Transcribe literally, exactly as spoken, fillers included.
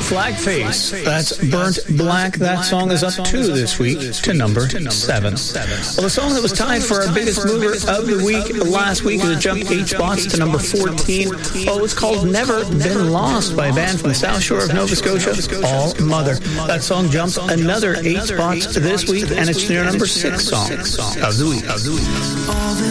Flag Face. That's Burnt Black. That song is up two this week to number seven. Well, the song that was tied for our biggest mover of the week last week is a jump eight spots to number fourteen. Oh, it's called Never Been Lost by a band from the South Shore of Nova Scotia, All Mother. That song jumps another eight spots this week, and it's their number six song of the week.